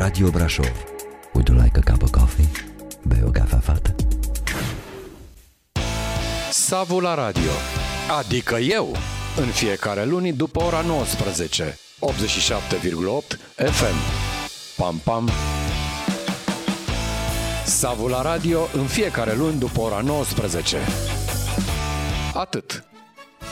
Radio Brașov. Would you like a cup of coffee? Bei o cafea, fată? Savu la radio, adică eu, în fiecare luni după ora 19, 87,8 FM. Pam, pam! Savu la radio în fiecare luni după ora 19. Atât.